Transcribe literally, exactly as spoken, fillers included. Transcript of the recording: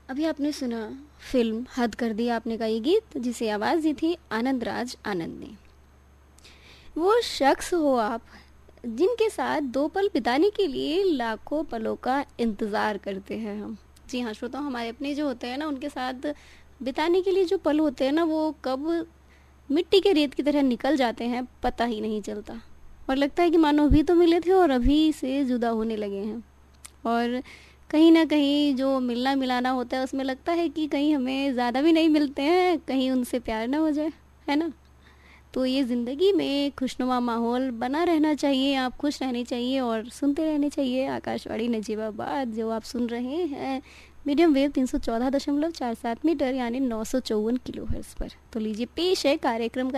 अभी आपने सुना फिल्म हद कर दी आपने का ये गीत, जिसे आवाज़ दी थी आनंद राज आनंद ने। वो शख्स हो आप जिनके साथ दो पल बिताने के लिए लाखों पलों का इंतज़ार करते हैं हम। जी हाँ श्रोताओ, हमारे अपने जो होते हैं ना, उनके साथ बिताने के लिए जो पल होते हैं ना, वो कब मिट्टी के रेत की तरह निकल जाते हैं पता ही नहीं चलता, और लगता है कि मानो अभी तो मिले थे और अभी से जुदा होने लगे हैं। और कहीं ना कहीं जो मिलना मिलाना होता है उसमें लगता है कि कहीं हमें ज़्यादा भी नहीं मिलते हैं, कहीं उनसे प्यार ना हो जाए, है ना। तो ये ज़िंदगी में खुशनुमा माहौल बना रहना चाहिए, आप खुश रहने चाहिए और सुनते रहने चाहिए आकाशवाणी नजीबाबाद, जो आप सुन रहे हैं मीडियम वेव तीन सौ चौदह दशमलव चार सात मीटर यानी नौ सौ चौवन किलो हर्ट्ज़ पर। तो लीजिए पेश है कार्यक्रम का